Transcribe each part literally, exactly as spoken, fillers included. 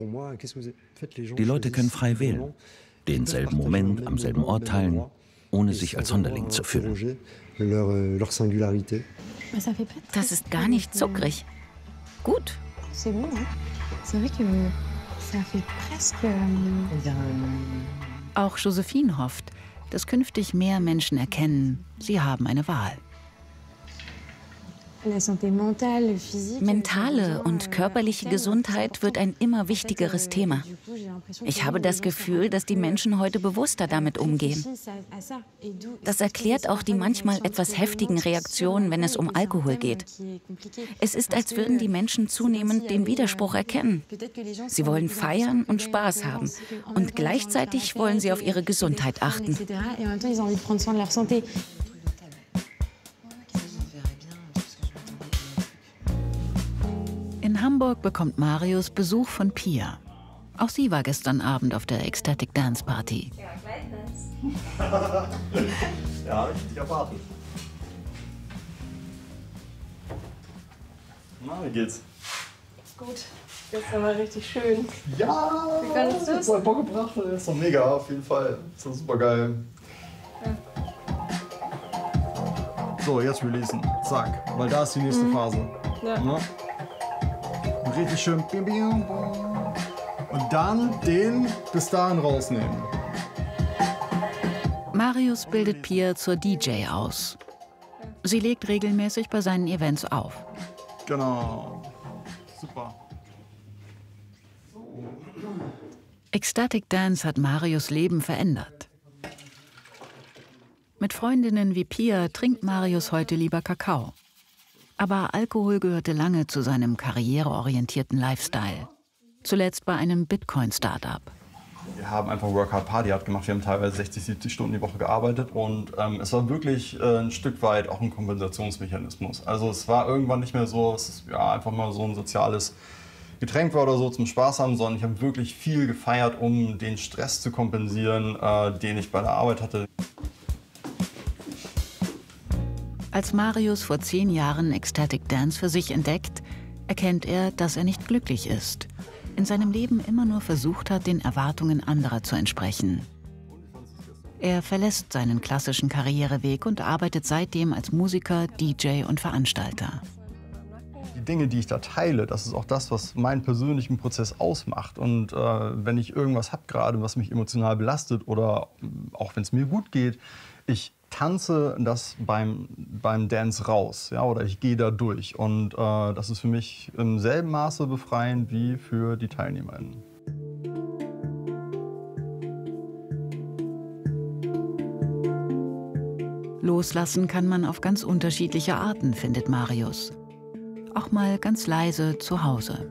Die Leute können frei wählen, denselben Moment am selben Ort teilen, ohne sich als Sonderling zu fühlen. Das ist gar nicht zuckrig. Gut. Auch Josephine hofft, dass künftig mehr Menschen erkennen, sie haben eine Wahl. Mentale und körperliche Gesundheit wird ein immer wichtigeres Thema. Ich habe das Gefühl, dass die Menschen heute bewusster damit umgehen. Das erklärt auch die manchmal etwas heftigen Reaktionen, wenn es um Alkohol geht. Es ist, als würden die Menschen zunehmend den Widerspruch erkennen. Sie wollen feiern und Spaß haben und gleichzeitig wollen sie auf ihre Gesundheit achten. In Hamburg bekommt Marius Besuch von Pia. Auch sie war gestern Abend auf der Ecstatic Dance Party. Ja, ich erwarte. Na, wie geht's? Gut. Gestern war richtig schön. Ja! Wie fandest du es? Voll Bock gebracht, das ist doch mega, auf jeden Fall. Das ist super geil. Ja. So, jetzt releasen. Zack. Weil da ist die nächste mhm. Phase. Ja. Ja. Richtig schön. Und dann den bis dahin rausnehmen. Marius bildet Pia zur D J aus. Sie legt regelmäßig bei seinen Events auf. Genau. Super. Ecstatic Dance hat Marius' Leben verändert. Mit Freundinnen wie Pia trinkt Marius heute lieber Kakao. Aber Alkohol gehörte lange zu seinem karriereorientierten Lifestyle. Zuletzt bei einem Bitcoin-Startup. Wir haben einfach Work Hard Party Hard gemacht. Wir haben teilweise sechzig, siebzig Stunden die Woche gearbeitet. Und ähm, es war wirklich äh, ein Stück weit auch ein Kompensationsmechanismus. Also es war irgendwann nicht mehr so, dass es ja, einfach mal so ein soziales Getränk war oder so zum Spaß haben, sondern ich habe wirklich viel gefeiert, um den Stress zu kompensieren, äh, den ich bei der Arbeit hatte. Als Marius vor zehn Jahren Ecstatic Dance für sich entdeckt, erkennt er, dass er nicht glücklich ist. In seinem Leben immer nur versucht hat, den Erwartungen anderer zu entsprechen. Er verlässt seinen klassischen Karriereweg und arbeitet seitdem als Musiker, D J und Veranstalter. Die Dinge, die ich da teile, das ist auch das, was meinen persönlichen Prozess ausmacht. Und äh, wenn ich irgendwas habe gerade, was mich emotional belastet oder auch wenn es mir gut geht, ich tanze das beim, beim Dance raus, ja, oder ich gehe da durch. Und äh, das ist für mich im selben Maße befreiend wie für die TeilnehmerInnen. Loslassen kann man auf ganz unterschiedliche Arten, findet Marius. Auch mal ganz leise zu Hause.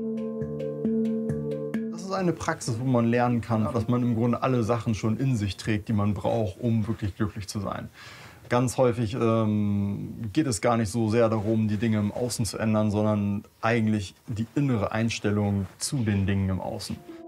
Das ist eine Praxis, wo man lernen kann, dass man im Grunde alle Sachen schon in sich trägt, die man braucht, um wirklich glücklich zu sein. Ganz häufig ähm, geht es gar nicht so sehr darum, die Dinge im Außen zu ändern, sondern eigentlich die innere Einstellung zu den Dingen im Außen.